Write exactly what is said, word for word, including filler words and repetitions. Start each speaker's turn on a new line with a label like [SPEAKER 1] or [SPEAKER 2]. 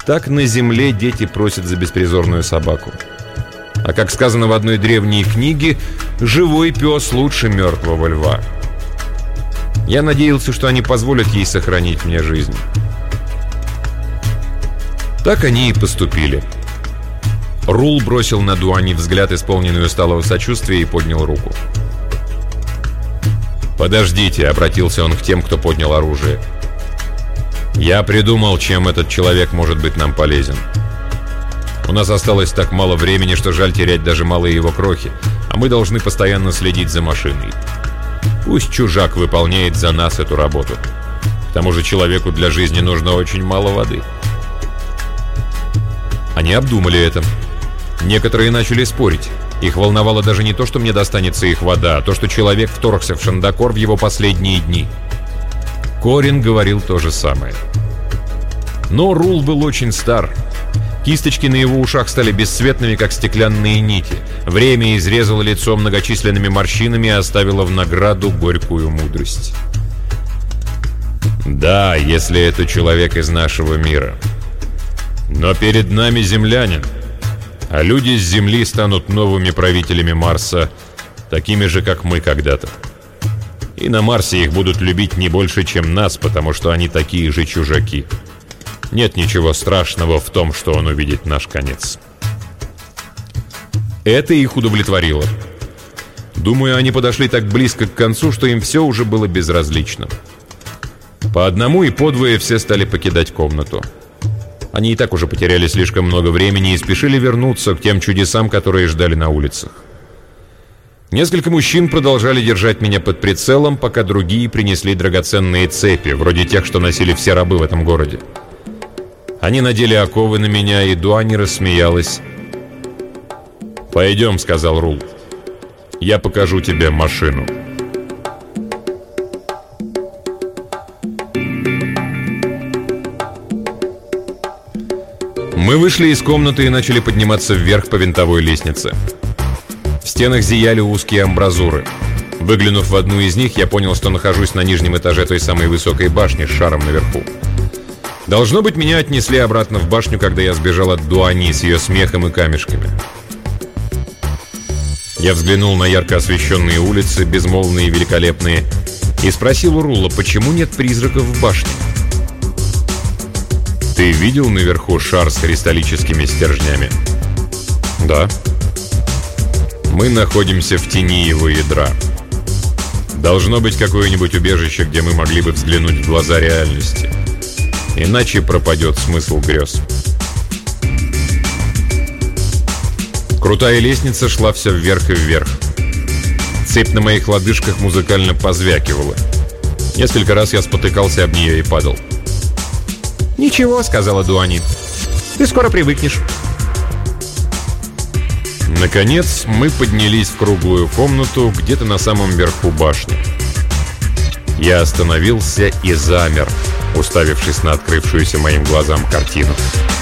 [SPEAKER 1] Так на земле дети просят за беспризорную собаку. А как сказано в одной древней книге, живой пес лучше мертвого льва. Я надеялся, что они позволят ей сохранить мне жизнь. Так они и поступили. Рул бросил на Дуани взгляд, исполненный усталого сочувствия, и поднял руку. «Подождите», — обратился он к тем, кто поднял оружие. «Я придумал, чем этот человек может быть нам полезен. У нас осталось так мало времени, что жаль терять даже малые его крохи, а мы должны постоянно следить за машиной. Пусть чужак выполняет за нас эту работу. К тому же человеку для жизни нужно очень мало воды». Они обдумали это. Некоторые начали спорить. Их волновало даже не то, что мне достанется их вода, а то, что человек вторгся в Шандакор в его последние дни. Корин говорил то же самое. Но Рул был очень стар. Кисточки на его ушах стали бесцветными, как стеклянные нити. Время изрезало лицо многочисленными морщинами и оставило в награду горькую мудрость. «Да, если это человек из нашего мира. Но перед нами землянин. А люди с Земли станут новыми правителями Марса, такими же, как мы когда-то. И на Марсе их будут любить не больше, чем нас, потому что они такие же чужаки. Нет ничего страшного в том, что он увидит наш конец». Это их удовлетворило. Думаю, они подошли так близко к концу, что им все уже было безразлично. По одному и по двое все стали покидать комнату. Они и так уже потеряли слишком много времени и спешили вернуться к тем чудесам, которые ждали на улицах. Несколько мужчин продолжали держать меня под прицелом, пока другие принесли драгоценные цепи, вроде тех, что носили все рабы в этом городе. Они надели оковы на меня, и Дуани рассмеялась. «Пойдем», — сказал Рул. «Я покажу тебе машину». Мы вышли из комнаты и начали подниматься вверх по винтовой лестнице. В стенах зияли узкие амбразуры. Выглянув в одну из них, я понял, что нахожусь на нижнем этаже той самой высокой башни с шаром наверху. Должно быть, меня отнесли обратно в башню, когда я сбежал от Дуани с ее смехом и камешками. Я взглянул на ярко освещенные улицы, безмолвные и великолепные, и спросил у Рула, почему нет призраков в башне. «Ты видел наверху шар с кристаллическими стержнями?» «Да». «Мы находимся в тени его ядра. Должно быть какое-нибудь убежище, где мы могли бы взглянуть в глаза реальности. Иначе пропадет смысл грез». Крутая лестница шла все вверх и вверх. Цепь на моих лодыжках музыкально позвякивала. Несколько раз я спотыкался об нее и падал. «Ничего», — сказала Дуани. «Ты скоро привыкнешь». Наконец, мы поднялись в круглую комнату где-то на самом верху башни. Я остановился и замер, уставившись на открывшуюся моим глазам картину.